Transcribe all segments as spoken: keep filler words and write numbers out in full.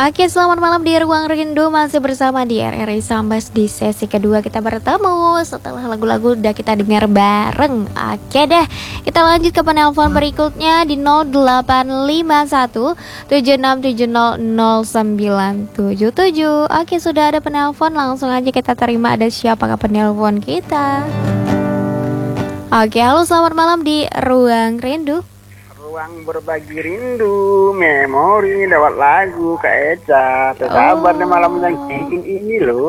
Oke, selamat malam di Ruang Rindu. Masih bersama di R R I Sambas. Di sesi kedua kita bertemu setelah lagu-lagu udah kita dengar bareng. Oke deh, kita lanjut ke penelpon berikutnya di nol delapan lima satu tujuh enam tujuh nol nol sembilan tujuh tujuh. Oke, sudah ada penelpon, langsung aja kita terima. Ada siapakah penelpon kita? Oke, halo, selamat malam di Ruang Rindu. Ruang berbagi rindu, memori lewat lagu Kak Eca. Apa kabar nih malam yang dingin ini loh?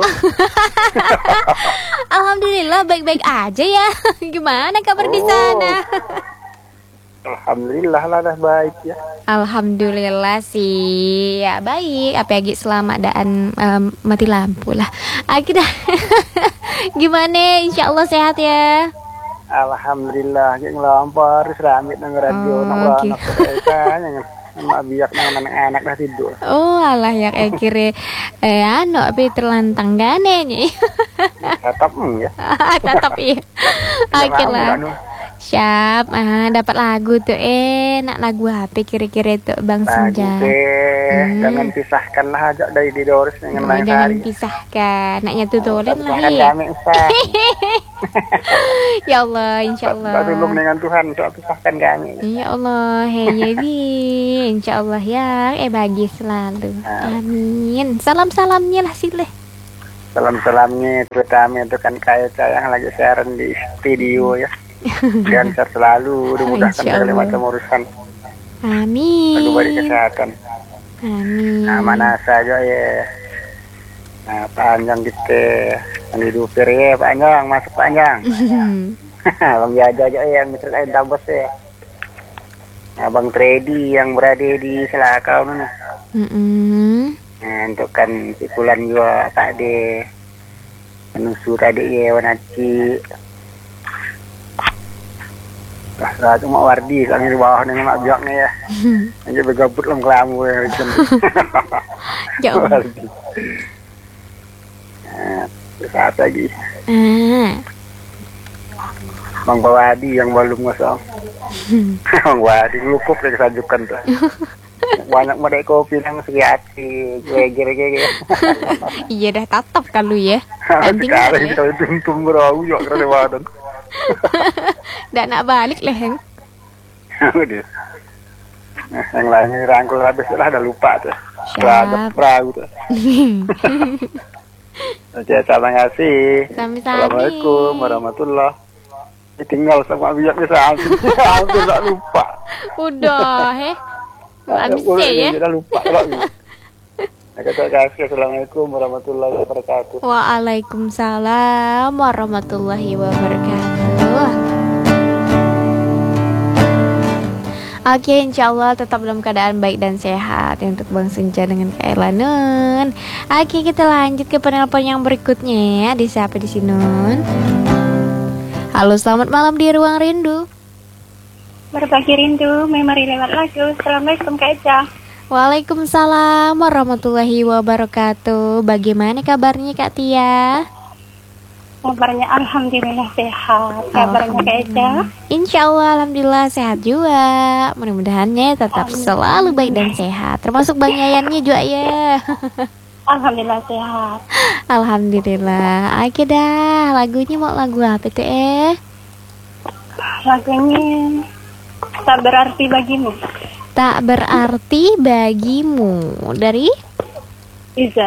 Alhamdulillah baik-baik aja ya. Gimana kabar Oh. di sana? Alhamdulillah lah dah baik ya. Alhamdulillah sih ya baik. Apa lagi selamat dan em, mati lampu lah. Akhirnya gimana? Insya Allah sehat ya. Alhamdulillah yang lampar seramit nang radio Oh, nang gitu. anak Kak Eca yang mak biak nang anak dah tidur. Oh alah yang akhirnya eh anu tapi terlantang gane nih. Tetap ya. Tetap iya. Akhirnya siap, ah dapat lagu tuh enak lagu apa kira-kira tuh Bang Bagus Senja. deh, Hmm. jangan pisahkan lah ajak dari di Doris dengan Oh, lain jangan hari. pisahkan, naknya tuh dolen lah Pisahkan ya. kami Ustaz. Ya Allah, insya Allah. Tak tolong dengan Tuhan untuk pisahkan kami. Ya Allah, hei bi, insya Allah ya, eh bagi selalu. Amin. Salam-salamnya lah sileh. Salam-salamnya terutama itu kan kayak saya yang lagi siaran di studio ya. Dan sehat selalu, dimudahkan Insya segala Allah. macam urusan. Amin. Lagu balik kesehatan. Amin. Nah, mana saja ya. Nah, panjang gitu. Yang didupir ya, panjang, masuk panjang. Bang Jaja aja ya, misalnya ada bos ya. Nah, Bang Tredi yang berada di Selakau mana. Mm-mm. Nah, untuk kan pikulan juga Pak De. Menusu tadi ya, Wanaci. Nah, itu Mak Wardi, kami di bawah dengan Mak Biaknya ya. Hanya bergabut dalam kelamu ya. Ya Allah. Wardi. Nah, saat lagi. Ah. Bang Bawadi yang belum ngosong. Bang Bawadi lukuk dari sajukan tuh. Banyak model kopi yang segi gere-gere. Iya dah tatap kalau ya. Penting Sekarang ya. kita tuntung berawu yuk kerana badan. Nggak nak balik lah Heng. Udah. Nah, yang lainnya rangkul habis lah, dah lupa tuh. Siap. Ada perahu tuh. Oke, terima kasih. Sami-sami. Assalamualaikum warahmatullahi. Tinggal sama biak bisa hampir, hampir tak lupa. Udah heh. Habis ya. Sudah lupa lagi. Terima kasih. Assalamualaikum warahmatullahi wabarakatuh. Waalaikumsalam warahmatullahi wabarakatuh. Oke, insya Allah tetap dalam keadaan baik dan sehat ya, untuk Bang Senja dengan Kak Elanen. Oke, kita lanjut ke penelpon yang berikutnya ya. Di siapa di sini Nun? Halo, selamat malam di Ruang Rindu. Berbagi rindu, memori lewat lagu. Assalamualaikum Kak Eca. Waalaikumsalam warahmatullahi wabarakatuh. Bagaimana kabarnya Kak Tia? Kabarnya Alhamdulillah sehat. Kabarnya Kak Eca. Insya Allah alhamdulillah sehat juga. Mudah-mudahannya tetap selalu baik dan sehat. Termasuk Bang Yayannya juga ya. Alhamdulillah sehat. Alhamdulillah. Oke dah, lagunya mau lagu apa tuh eh? Lagunya tak berarti bagimu. Tak berarti bagimu. Dari Iza.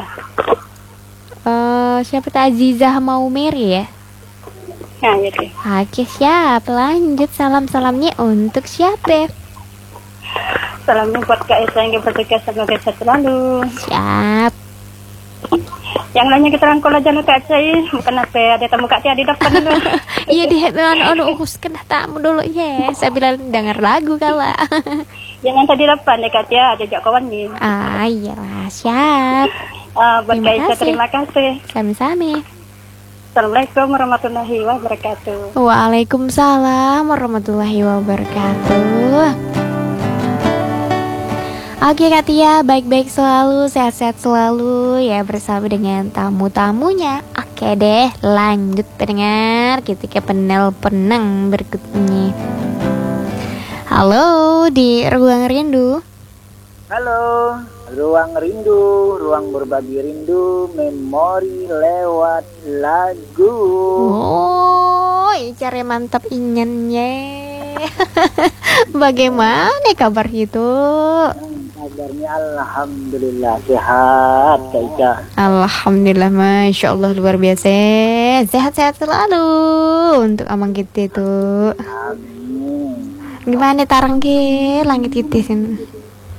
eh siapa tuh, Azizah Maumeri ya? Nah, gitu. Oke siap, lanjut. Salam-salamnya untuk siapa? Salam buat Kak Eca yang bertugas sebagai sehat selalu. Siap. Yang lainnya kita rangkul aja lah Kak Eca. Bukan apa ada tamu Kak Tia di depan dulu. Iya di anu anu urus kena tamu dulu ya. Saya bilang dengar lagu kala. Jangan tadi depan deh Kak Tia, ajak kawan nih. Ah iyalah, siap. Ah, buat Terima Kak Eca kasih. terima kasih. Sami-sami. Assalamualaikum warahmatullahi wabarakatuh. Waalaikumsalam warahmatullahi wabarakatuh. Oke Kak Tia, baik-baik selalu, sehat-sehat selalu ya bersama dengan tamu-tamunya. Oke deh, lanjut pendengar, kita ke penelpon berikutnya. Halo di Ruang Rindu. Halo. Ruang rindu, ruang berbagi rindu, memori lewat lagu. Oh, cara mantap inyennya. Bagaimana kabar itu? Kabarnya alhamdulillah sehat, Kak Ica. Alhamdulillah, masya Allah luar biasa. Sehat-sehat selalu untuk amang kita itu. Amin. Gimana tarang ke langit kita sini?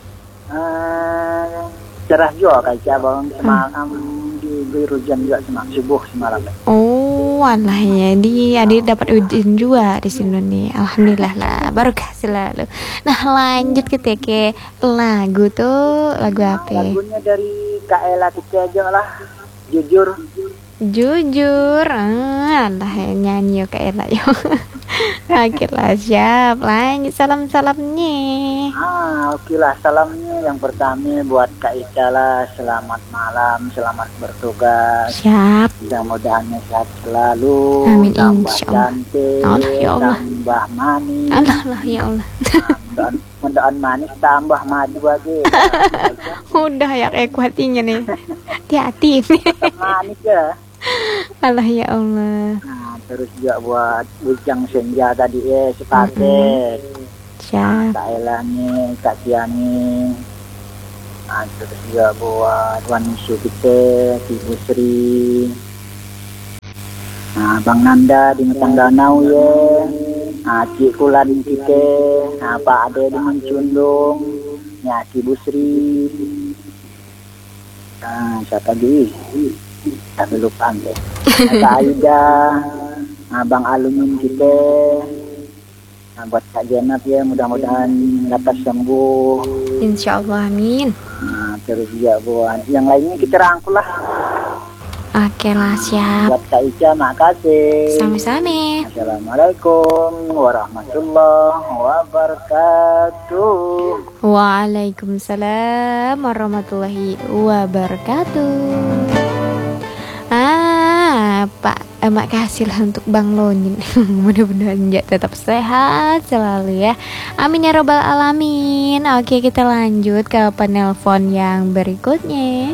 Uh, cerah juga Kak Ica, bang semalam diberi hujan juga semalam subuh semalam. Oh, alah ya, di adik dapat hujan juga di sini nih. Alhamdulillah lah, barokah selalu. Nah, lanjut kita ke lagu tuh, lagu apa? Lagunya dari Kak Ella kita aja lah, jujur. Jujur, ah, alah ya, nyanyi yuk Kak Ella yuk. Oke lah, siap. Lanjut salam-salamnya. Ah, oke lah, salamnya yang pertama buat Kak Ica lah, selamat malam, selamat bertugas. Siap. Mudah-mudahan sehat selalu, Amin, tambah insyaallah. cantik, Allah, ya Allah. tambah manis. Allah lah ya Allah. Mudah-mudahan manis tambah madu lagi. Udah ya kayak hatinya nih. Hati-hati nih. Tetap manis ya. Allah ya Allah. Nah, terus juga buat Bujang Senja tadi eh sepaket. Siap. Kak Ella nih, Kak Tiani. Nah, terus juga buat Wanisu kita, Ibu Sri. Nah, Bang Nanda di Metang Danau ya. Nah, Cik Kulan kita. Nah, Pak Ade di Mencundung. Ya, Ibu Sri. Nah, siapa lagi? Tapi lupa deh. Kak Aida. Nah, Bang Alumin kita. Nah, buat Kak Jenab ya, mudah-mudahan dapat sembuh. Insya Allah, amin. Nah, terus juga buat yang lainnya kita rangkul lah. Oke lah, siap. Buat Kak Ica, makasih. Sami-sami. Assalamualaikum warahmatullahi wabarakatuh. Waalaikumsalam warahmatullahi wabarakatuh. Ah, Pak, eh, makasih lah untuk Bang Lonin. Mudah-mudahan ya tetap sehat selalu ya. Amin ya robbal alamin. Oke, kita lanjut ke penelpon yang berikutnya.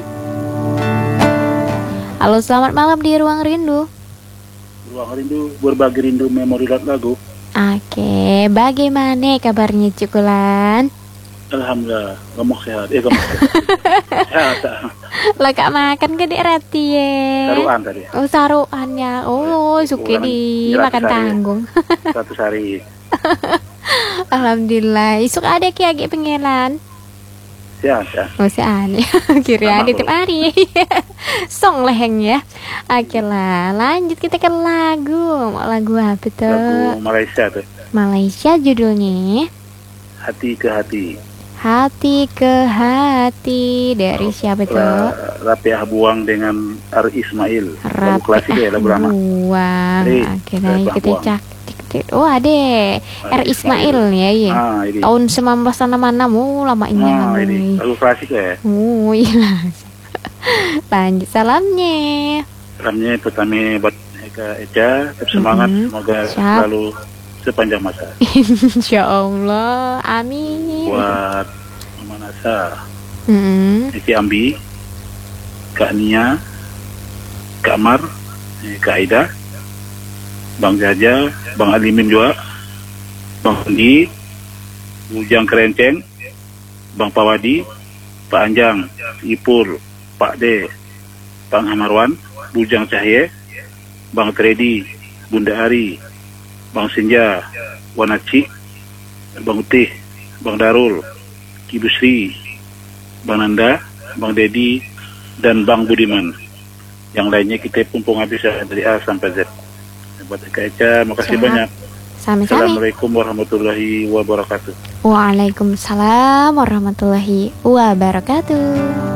Halo, selamat malam di Ruang Rindu. Ruang Rindu, berbagi rindu memori lagu. Oke, bagaimana kabarnya Cukulan? Alhamdulillah, gemuk sehat. Eh, gemuk sehat. Sehat. Lah kak makan ke dek rati ya? Saruan tadi. Oh saruan ya. Oh suka di makan tanggung. Satu hari. Alhamdulillah. Isuk ada ki agak pengelan. Sehat ya. Oh sehat ya. Kira ada tiap hari. Song leheng ya. Oke lah. Lanjut kita ke lagu. Mau lagu apa tuh? Lagu Malaysia tuh. Malaysia judulnya Hati ke Hati. Hati ke Hati dari siapa tuh? Ra- Rapiah Buang dengan Ar Ismail. Lagu klasik ya, lagu lama. Buang. Jadi, Akhirnya Rapiah kita Buang. cak. Oh ada R Ismail ya ya. Ah, ini. Tahun sembilan belas enam enam. Oh lama ini. Ah, ini lagu klasik ya. Oh iya. Lanjut salamnya. Salamnya pertama buat Eka Eca, tetap semangat, Mhm. semoga Siap. selalu sepanjang masa. Insya Allah. Amin. Buat Mama Nasa, Mm-mm. Eki Ambi, Kak Nia, Kak Mar, eh, Kak Aida, Bang Jaja, Bang Alimin juga, Bang Andi, Bujang Kerenceng, Bang Pawadi, Pak Anjang, Ipur, Pak D, Bang Amarwan, Bujang Cahye, Bang Tredi, Bunda Ari, Bang Senja, Wanaci, Bang Utih, Bang Darul, Ibu Sri, Bang Nanda, Bang Dedi, dan Bang Budiman. Yang lainnya kita pumpung habis ya, dari A sampai Z. Buat Eka Eca, makasih Siap. banyak. Sami-sami. Assalamualaikum warahmatullahi wabarakatuh. Waalaikumsalam warahmatullahi wabarakatuh.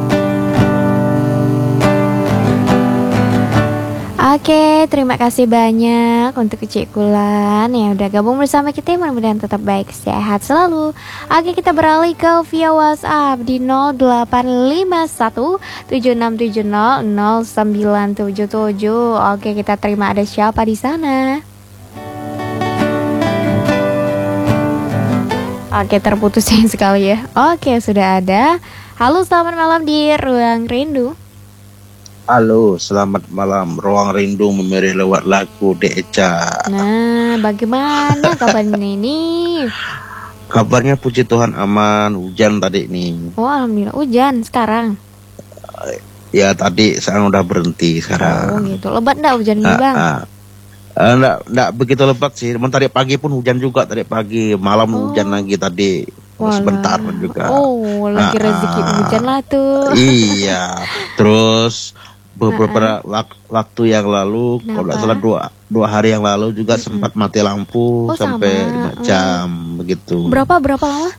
Oke, terima kasih banyak untuk Cik Kulan yang udah gabung bersama kita. Mudah-mudahan tetap baik, sehat selalu. Oke, kita beralih ke via WhatsApp di nol delapan lima satu tujuh enam tujuh nol nol sembilan tujuh tujuh. Oke, kita terima ada siapa di sana? Oke, terputus sayang sekali ya. Oke, sudah ada. Halo, selamat malam di Ruang Rindu. Halo, selamat malam. Ruang Rindu memeri lewat lagu Deca. Nah, bagaimana kabarnya ini? Kabarnya puji Tuhan aman, hujan tadi nih. Oh, alhamdulillah hujan sekarang. Ya tadi sekarang udah berhenti Oh sekarang. gitu. Lebat enggak hujan ini, Ah, Bang? ah. Eh, Nggak, nggak begitu lebat sih. Cuman tadi pagi pun hujan juga. Tadi pagi, malam Oh. hujan lagi tadi. Walah. Sebentar juga. Oh, lagi Ah, rezeki ah. hujan lah tuh. Iya. Terus beberapa wak- waktu yang lalu, kalau nggak Kenapa? salah dua dua hari yang lalu juga sempat mati lampu Oh, sampai sama. lima jam begitu. Berapa berapa lama?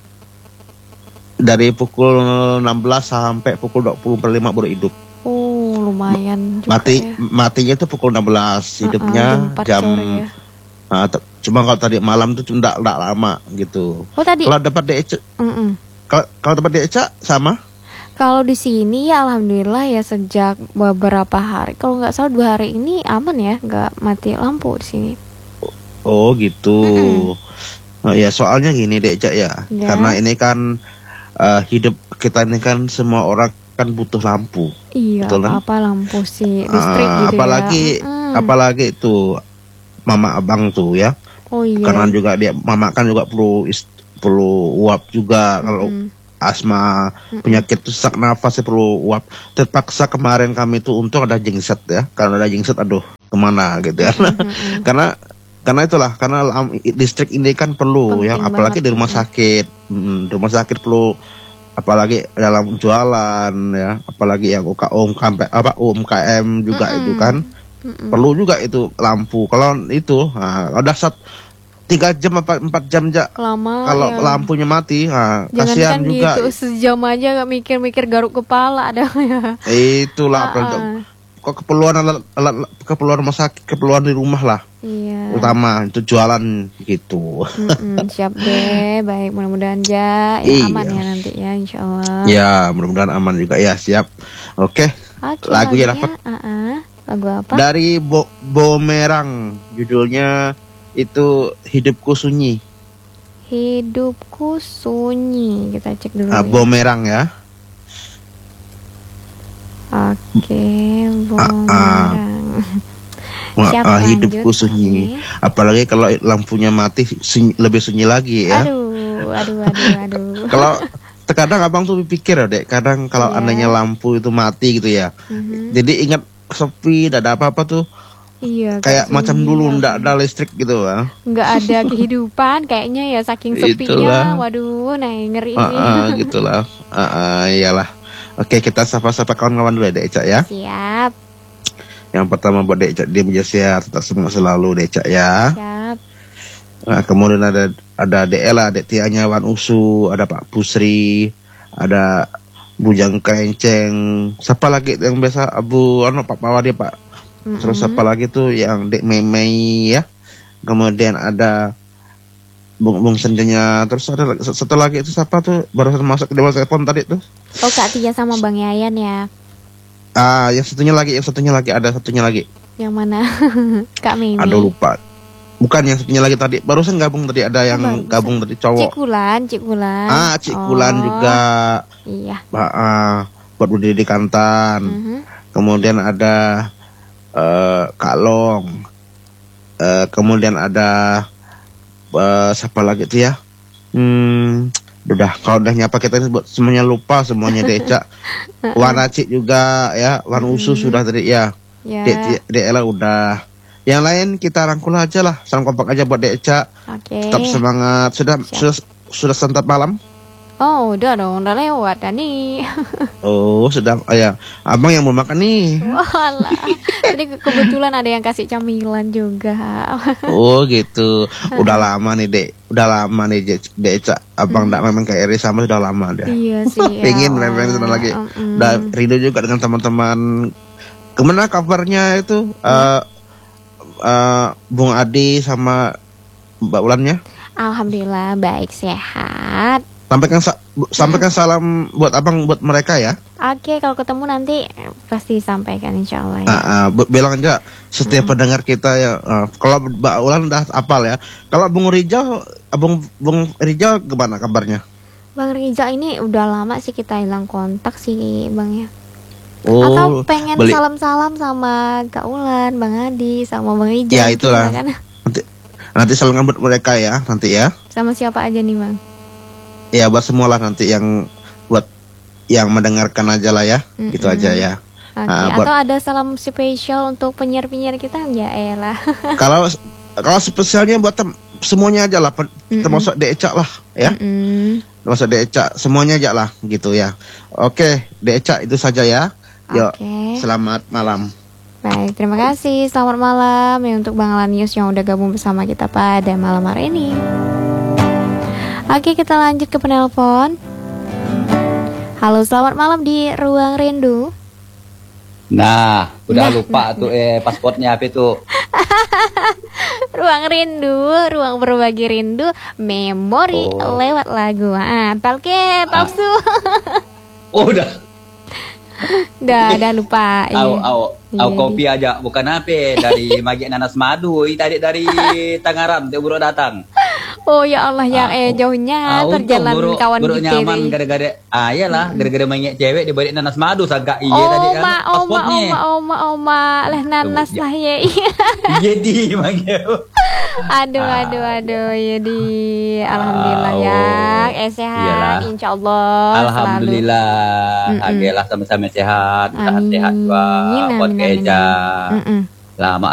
Dari pukul enam belas sampai pukul dua puluh lima baru hidup. Oh, lumayan juga Mati ya. matinya itu pukul enam belas, hidupnya Uh-uh, empat jam sore ya. ah, t- cuma kalau tadi malam tuh cuma enggak lama gitu. Oh, tadi. Kalau dapat D E C Mm-mm. kalau kalau dapat D E C sama? Kalau di sini ya alhamdulillah ya sejak beberapa hari. Kalau nggak salah dua hari ini aman ya, nggak mati lampu di sini. Oh gitu. Mm-mm. Oh, ya soalnya gini D E C ya. Ya. Karena ini kan eh, hidup kita ini kan semua orang kan butuh lampu. Iya, Betul kan? apa lampu sih listrik Ah, gitu apalagi ya. Mm-mm. apalagi itu mama abang tuh ya. Oh iya. Karena juga dia mama kan juga perlu is- perlu uap juga kalau Mm-mm. asma penyakit tuh sesak nafas ya perlu uap. Terpaksa kemarin kami tuh untung ada genset ya. Karena ada genset aduh kemana gitu ya. Mm-mm. karena karena itulah karena lam- listrik ini kan perlu Penting ya apalagi banget, di rumah mm. sakit. Mm, di rumah sakit perlu apalagi dalam jualan ya apalagi yang U K U M K apa U M K M juga Mm-mm. itu kan Mm-mm. perlu juga itu lampu kalau itu nah, ada saat tiga jam apa empat jam aja Lama kalau ya. lampunya mati nah, Jangan kasihan kan juga gitu sejam aja gak mikir-mikir garuk kepala ada ya. itulah apalagi Ah, ah. kok keperluan alat, alat- keperluan rumah sakit keperluan di rumah lah Iya. utama itu jualan gitu. Mm-mm, siap deh, baik mudah-mudahan aja ya Iya. aman ya nanti ya insya Allah. Ya mudah-mudahan aman juga ya siap. Oke Oke, lagunya lagunya, dapat uh-uh. Lagu apa? dari Bo Bomerang judulnya itu Hidupku Sunyi. Hidupku sunyi. Kita cek dulu Ah, ya. Bomerang ya. Oke, Ah, ah. bumerang. Wah, Siap, ah, lanjut. hidupku sunyi. Apalagi kalau lampunya mati sunyi- lebih sunyi lagi ya. Aduh, aduh, aduh, aduh. Kalau terkadang abang tuh pikir ya dek, kadang kalau Iya. andainya lampu itu mati gitu ya. Mhm. Jadi ingat sepi, tidak ada apa-apa tuh. Iya, Kayak sunyi macam dulu ya. ndak ada listrik gitu ya. Nggak ada kehidupan kayaknya ya saking Itulah. sepinya. Waduh, nah ngeri Ah, ini. ah, gitulah. Ah, ah, iyalah. Oke kita sapa-sapa kawan-kawan dulu ya dek Ica ya. Siap, Yang pertama buat dek Ica dia menjadi sehat, tetap semangat selalu dek Ica ya. siap. Nah, kemudian ada ada Dek Ella, Dek Tianya, Wan Usu, ada Pak Pusri, ada Bujang Kerenceng, siapa lagi yang biasa Abu Ano Pak Pawadi Pak. Terus Mm-mm. siapa lagi tuh yang Dek Memei ya. Kemudian ada Bung Bung Senjanya, terus ada lagi- satu lagi itu siapa tuh baru masuk ke dewan telepon tadi tuh. Oh, Kak Tia sama Bang Yayan ya. Ah, yang satunya lagi, yang satunya lagi ada satunya lagi. Yang mana? Kak Mimi. Aduh lupa. Bukan yang satunya lagi tadi, barusan gabung tadi ada yang barusan. gabung tadi cowok. Cikulan, Cikulan. Ah, Cikulan Oh, juga. Iya. Ah, ah, buat berdiri di Kantan. Mhm. Kemudian ada eh Kak Long. Eh, kemudian ada eh, siapa lagi tuh ya? Hmm, udah kalau udah nyapa kita ini buat semuanya lupa semuanya Deca. Wan Acik juga ya, Wan Usu sudah tadi ya. Ya. Dek Dek Ella udah. Yang lain kita rangkul aja lah, salam kompak aja buat Deca. Oke. Tetap semangat. Sudah Siap. sudah sudah santap malam? Oh, udah dong, udah lewat dah nih. Oh, sedang oh ya. Abang yang mau makan nih. Walah. Tadi ke- kebetulan ada yang kasih camilan juga. Oh gitu. Udah lama nih Dek. Udah lama nih Dek. Deca. Abang enggak memang kayak Eri sama sudah lama dah. Iya sih. ya Pengen Allah. main-main sana lagi. Mm-mm. Udah rindu juga dengan teman-teman. Kemana kabarnya itu? Eh eh, Bung Adi sama Mbak Ulannya? Alhamdulillah baik sehat. Sampaikan sa- bu- sampaikan salam buat abang buat mereka ya. Oke, kalau ketemu nanti eh, pasti sampaikan insya Allah ya. Ah, ah, bu- bilang aja setiap pendengar kita ya. ah, kalau Mbak Ulan udah apal ya. Kalau Bung Rijal, Abang Bung Rijal gimana kabarnya? Bang Riza ini udah lama sih kita hilang kontak sih Bang ya. Oh, Atau pengen beli- salam-salam sama Kak Ulan, Bang Adi, sama Bang Riza. Ya, itulah. gitu kan. Nanti nanti salam buat mereka ya, nanti ya. Sama siapa aja nih Bang? Ya buat semualah nanti yang buat yang mendengarkan aja lah ya, gitu Mm-mm. aja ya. Oke, Nah, buat- atau ada salam spesial untuk penyiar-penyiar kita? Ya elah. Kalau kalau spesialnya buat tem- semuanya aja lah, pen- Mm-mm. termasuk Deca lah ya, Mm-mm. termasuk Deca semuanya aja lah gitu ya. Oke, Deca itu saja ya. Yuk, Oke. selamat malam. Baik, terima kasih. Selamat malam ya untuk Bang Lanius yang udah gabung bersama kita pada malam hari ini. Oke, kita lanjut ke penelpon. Halo, selamat malam di Ruang Rindu. Nah, Nah, udah lupa tuh eh pasportnya apa itu? Ruang Rindu, ruang berbagi rindu, memori Oh. lewat lagu. Ah, palke, palsu. Oh, udah. Dah, dah lupa. Au, Iya. au, Iya, au kopi aja, bukan apa dari Magi Nanas Madu. Ini tadi dari Tangerang, dia baru datang. Oh ya Allah, yang Ah, eh oh. jauhnya Ah, untung perjalanan baru- kawan baru kita nyaman ini. gara-gara ah iyalah, gara-gara main cewek di balik Nanas Madu sangka iya Oh tadi kan ma, oh ma, pasportnya. oh ma, oh ma, oh ma, leh nanas Tuh, ya. lah ya. Iya. Jadi manggil. Aduh, aduh, aduh, ya di Alhamdulillah Ah, ya, oh. eh sehat, Iyalah. insya Allah. Alhamdulillah, Mm-mm. agelah sama-sama sehat, Amin. sehat-sehat juga Amin, buat amin, amin. Keja. Mm-mm. Lama